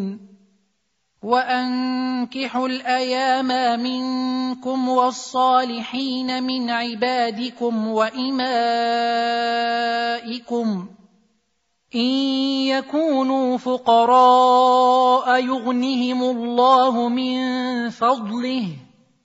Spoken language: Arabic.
وأنكحوا الأيام منكم والصالحين من عبادكم وإمائكم إن يكونوا فقراء يغنهم الله من فضله